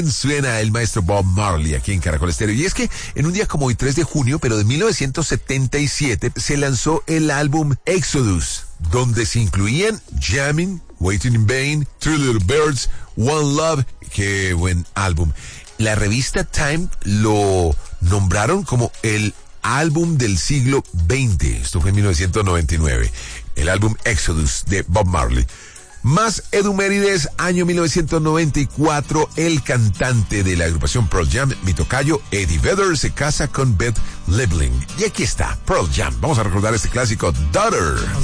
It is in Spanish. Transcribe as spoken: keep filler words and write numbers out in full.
Suena el maestro Bob Marley aquí en Caracol Estéreo. Y es que en un día como hoy, tres de junio, pero de mil novecientos setenta y siete, se lanzó el álbum Exodus, donde se incluían Jamming, Waiting in Vain, Three Little Birds, One Love. Qué buen álbum. La revista Time lo nombraron como el álbum del siglo veinte. Esto fue en mil novecientos noventa y nueve. El álbum Exodus de Bob Marley. Más Edumérides, año mil novecientos noventa y cuatro, el cantante de la agrupación Pearl Jam, mi tocayo Eddie Vedder, se casa con Beth Liebling. Y aquí está, Pearl Jam. Vamos a recordar este clásico, Daughter.